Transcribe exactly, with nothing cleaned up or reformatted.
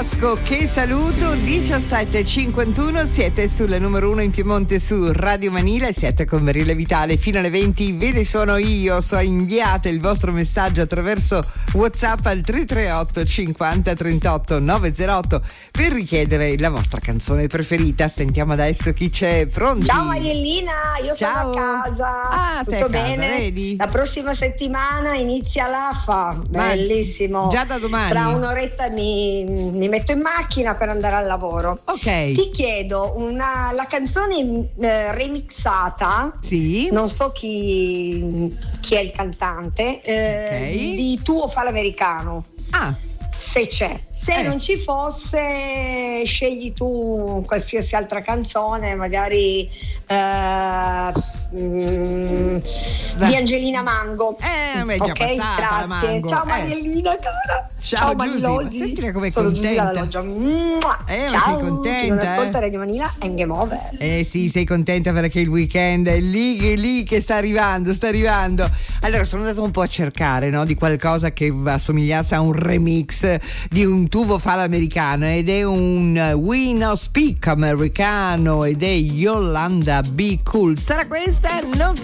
Fiasco, che saluto. Diciassette e cinquantuno, siete sulla numero uno in Piemonte su Radio Manila e siete con Marile Vitale fino alle venti. Vede, sono io, so inviate il vostro messaggio attraverso WhatsApp al tre tre otto cinquanta trentotto novecentootto per richiedere la vostra canzone preferita. Sentiamo adesso chi c'è. Pronti? Ciao Mariellina, io Ciao. sono a casa. Ah, tutto sei a casa, bene? vedi? La prossima settimana inizia l'A F A, bellissimo. Già da domani. Tra un'oretta mi, mi metto in macchina per andare al lavoro. Ok. Ti chiedo una, la canzone eh, remixata. Sì. Non so chi, chi è il cantante. Eh, Ok. Di Tuo fa l'americano. Ah. Se c'è, se Eh. non ci fosse, scegli tu qualsiasi altra canzone, magari eh, mm, di Angelina Mango. Eh, a me è già Ok, passata la grazie. Mango. Ciao Eh. Mariellina cara. Ciao, Giusy, Marilosi. ma sentila com'è Sono contenta. Giusy dalla Loggia. Mua. Eh, ma Ciao, sei contenta, chi non eh? ascolta Radio Manila è in game over. Eh sì, sei contenta perché il weekend è lì, è lì che sta arrivando, sta arrivando. Allora sono andata un po' a cercare, no, di qualcosa che assomigliasse a un remix di un tubo fa l'americano, ed è un We No Speak americano ed è Yolanda Be Cool. Sarà questa? Non sarà